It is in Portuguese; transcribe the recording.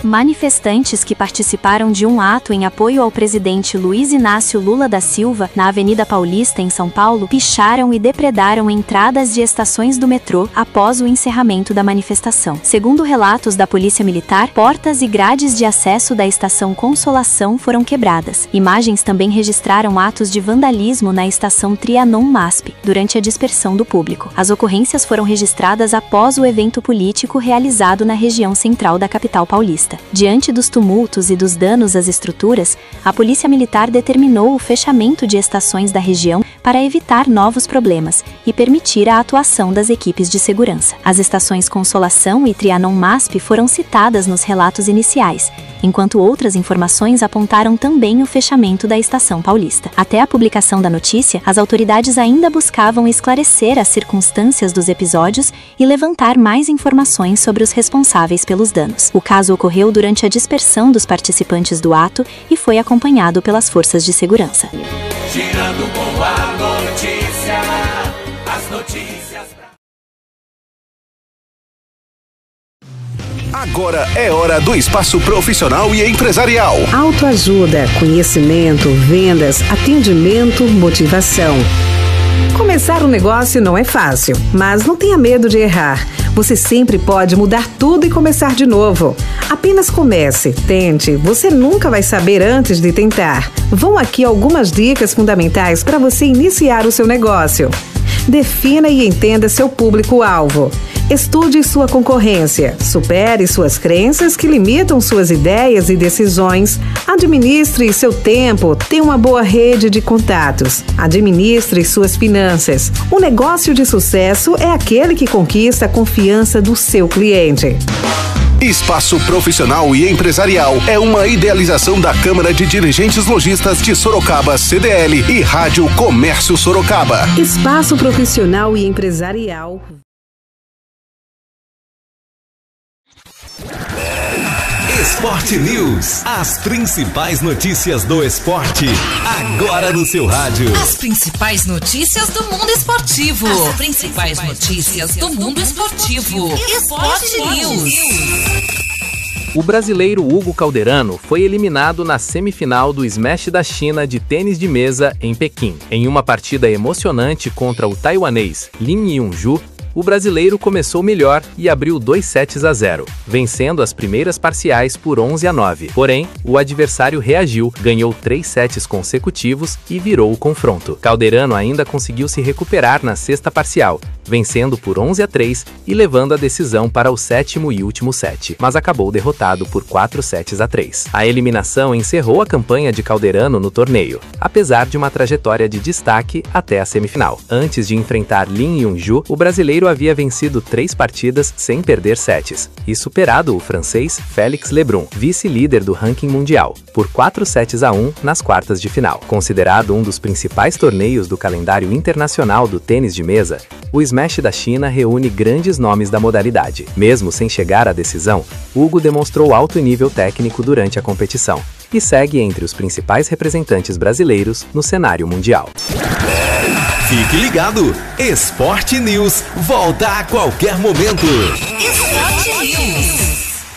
Manifestantes que participaram de um ato em apoio ao presidente Luiz Inácio Lula da Silva, na Avenida Paulista, em São Paulo, picharam e depredaram entradas de estações do metrô após o encerramento da manifestação. Segundo relatos da Polícia Militar, portas e grades de acesso da estação Consolação foram quebradas. Imagens também registraram atos de vandalismo na estação Trianon-MASP, durante a dispersão do público. As ocorrências foram registradas após o evento político realizado na região central da capital paulista. Diante dos tumultos e dos danos às estruturas, a Polícia Militar determinou o fechamento de estações da região para evitar novos problemas e permitir a atuação das equipes de segurança. As estações Consolação e Trianon-MASP foram citadas nos relatos iniciais, enquanto outras informações apontaram também o fechamento da estação paulista. Até a publicação da notícia, as autoridades ainda buscavam esclarecer as circunstâncias dos episódios e levantar mais informações sobre os responsáveis pelos danos. O caso ocorreu durante a dispersão dos participantes do ato e foi acompanhado pelas forças de segurança. Girando com a notícia, as notícias. Agora é hora do espaço profissional e empresarial. Autoajuda, conhecimento, vendas, atendimento, motivação. Começar um negócio não é fácil, mas não tenha medo de errar. Você sempre pode mudar tudo e começar de novo. Apenas comece, tente, você nunca vai saber antes de tentar. Vão aqui algumas dicas fundamentais para você iniciar o seu negócio. Defina e entenda seu público-alvo. Estude sua concorrência, supere suas crenças que limitam suas ideias e decisões, administre seu tempo, tenha uma boa rede de contatos, administre suas finanças. Um negócio de sucesso é aquele que conquista a confiança do seu cliente. Espaço Profissional e Empresarial é uma idealização da Câmara de Dirigentes Lojistas de Sorocaba, CDL, e Rádio Comércio Sorocaba. Espaço Profissional e Empresarial. Esporte News. As principais notícias do esporte, agora no seu rádio. As principais notícias do mundo esportivo. As principais notícias do mundo esportivo. Esporte News. O brasileiro Hugo Calderano foi eliminado na semifinal do Smash da China de tênis de mesa em Pequim. Em uma partida emocionante contra o taiwanês Lin Yunju, o brasileiro começou melhor e abriu 2-0, vencendo as primeiras parciais por 11-9. Porém, o adversário reagiu, ganhou 3 sets consecutivos e virou o confronto. Calderano ainda conseguiu se recuperar na sexta parcial, vencendo por 11-3 e levando a decisão para o sétimo e último set, mas acabou derrotado por 4-3. A eliminação encerrou a campanha de Calderano no torneio, apesar de uma trajetória de destaque até a semifinal. Antes de enfrentar Lin Yunju, o brasileiro havia vencido 3 partidas sem perder sets e superado o francês Félix Lebrun, vice-líder do ranking mundial, por 4-1 nas quartas de final. Considerado um dos principais torneios do calendário internacional do tênis de mesa, o Smash da China reúne grandes nomes da modalidade. Mesmo sem chegar à decisão, Hugo demonstrou alto nível técnico durante a competição e segue entre os principais representantes brasileiros no cenário mundial. Fique ligado! Esporte News volta a qualquer momento. Esporte News.